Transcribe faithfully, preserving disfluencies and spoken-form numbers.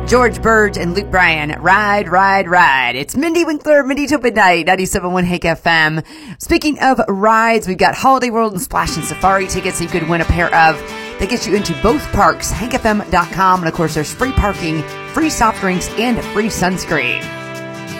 George Burge and Luke Bryan, Ride, Ride, Ride. It's Mindy Winkler, Mindy till Midnight, ninety-seven point one Hank F M. Speaking of rides, we've got Holiday World and Splash and Safari tickets you could win a pair of. That gets you into both parks, hank f m dot com. And of course, there's free parking, free soft drinks, and free sunscreen.